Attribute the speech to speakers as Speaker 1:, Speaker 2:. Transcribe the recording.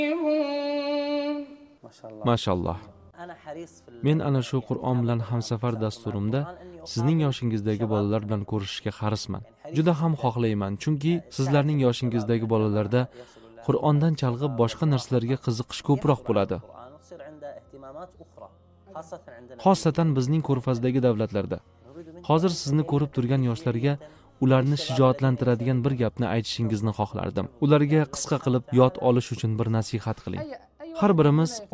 Speaker 1: Mashalloh. Men ana shu Qur'on bilan hamsafar dasturimda sizning yoshingizdagi bolalar bilan ko'rishishga harisman. Juda ham xohlayman, chunki sizlarning yoshingizdagi bolalarda Qur'ondan chalg'ib boshqa narsalarga qiziqish ko'proq bo'ladi. Xosatan bizning ko'rfazdagi davlatlarda. Hozir sizni ko'rib turgan yoshlarga ularni shijoatlantiradigan bir gapni aytishingizni xohlardim. Ularga qisqa qilib yod olish uchun bir nasihat qiling. Har birimiz